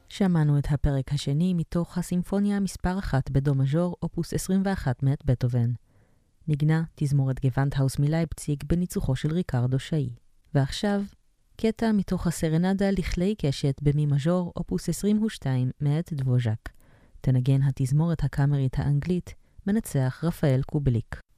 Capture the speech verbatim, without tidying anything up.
שמענו את הפרק השני מתוך הסימפוניה מספר אחת בדו מז'ור, אופוס עשרים ואחת מאת בטהובן. נגנה תזמורת גוונדהאוס מלייפציג בניצוחו של ריקרדו שאי. ועכשיו, קטע מתוך הסרנדה לכלי קשת במי מז'ור, אופוס עשרים ושתיים מאת דבוז'ק. תנגן התזמורת הקאמרית האנגלית, מנצח רפאל קובליק.